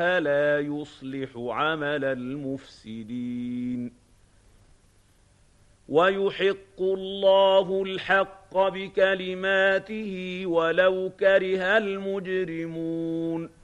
لا يصلح عمل المفسدين ويحق الله الحق بكلماته ولو كره المجرمون